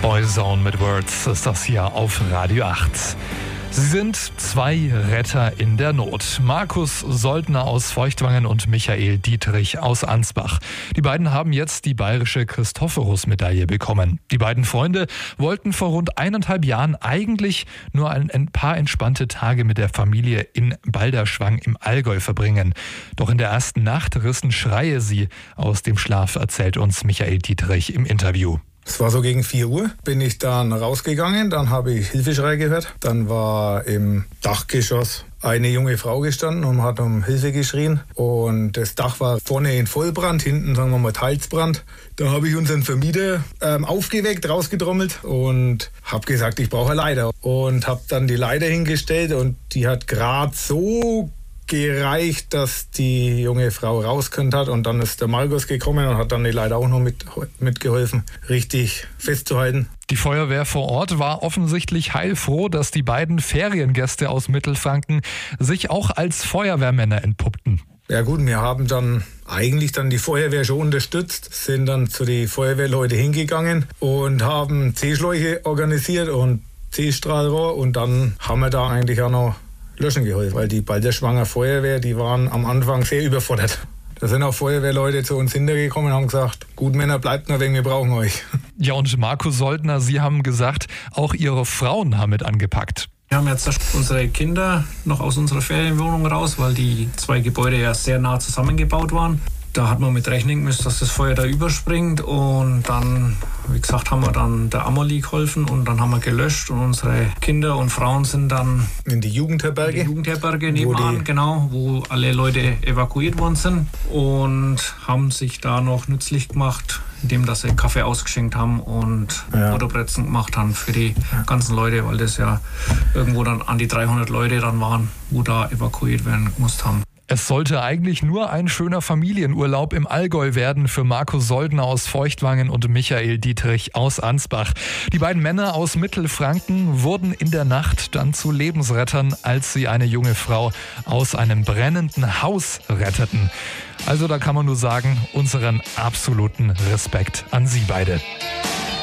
Boyzone mit Words ist das hier auf Radio 8. Sie sind zwei Retter in der Not. Markus Soldner aus Feuchtwangen und Michael Dietrich aus Ansbach. Die beiden haben jetzt die bayerische Christophorus-Medaille bekommen. Die beiden Freunde wollten vor rund 1,5 Jahren eigentlich nur ein paar entspannte Tage mit der Familie in Balderschwang im Allgäu verbringen. Doch in der ersten Nacht rissen Schreie sie aus dem Schlaf, erzählt uns Michael Dietrich im Interview. Es war so gegen 4 Uhr, bin ich dann rausgegangen, dann habe ich Hilfeschrei gehört. Dann war im Dachgeschoss eine junge Frau gestanden und hat um Hilfe geschrien. Und das Dach war vorne in Vollbrand, hinten sagen wir mal Teilsbrand. Da habe ich unseren Vermieter aufgeweckt, rausgetrommelt und habe gesagt, ich brauche eine Leiter. Und habe dann die Leiter hingestellt und die hat gerade so gereicht, dass die junge Frau rauskönnen hat, und dann ist der Markus gekommen und hat dann die Leiter auch noch mitgeholfen, richtig festzuhalten. Die Feuerwehr vor Ort war offensichtlich heilfroh, dass die beiden Feriengäste aus Mittelfranken sich auch als Feuerwehrmänner entpuppten. Ja gut, wir haben dann eigentlich die Feuerwehr schon unterstützt, sind dann zu den Feuerwehrleuten hingegangen und haben C-Schläuche organisiert und C-Strahlrohr, und dann haben wir da eigentlich auch noch löschen geholfen, weil die Balderschwanger Feuerwehr, die waren am Anfang sehr überfordert. Da sind auch Feuerwehrleute zu uns hintergekommen und haben gesagt, gut Männer, bleibt nur wegen, wir brauchen euch. Ja, und Markus Soldner, Sie haben gesagt, auch Ihre Frauen haben mit angepackt. Wir haben jetzt unsere Kinder noch aus unserer Ferienwohnung raus, weil die 2 Gebäude ja sehr nah zusammengebaut waren. Da hat man mit rechnen müssen, dass das Feuer da überspringt, und dann, wie gesagt, haben wir dann der Amelie geholfen und dann haben wir gelöscht, und unsere Kinder und Frauen sind dann in die Jugendherberge nebenan, genau, wo alle Leute evakuiert worden sind, und haben sich da noch nützlich gemacht, indem dass sie Kaffee ausgeschenkt haben und Butterbrezen gemacht haben für die ganzen Leute, weil das ja irgendwo dann an die 300 Leute dann waren, wo da evakuiert werden mussten haben. Es sollte eigentlich nur ein schöner Familienurlaub im Allgäu werden für Markus Soldner aus Feuchtwangen und Michael Dietrich aus Ansbach. Die beiden Männer aus Mittelfranken wurden in der Nacht dann zu Lebensrettern, als sie eine junge Frau aus einem brennenden Haus retteten. Also da kann man nur sagen, unseren absoluten Respekt an Sie beide.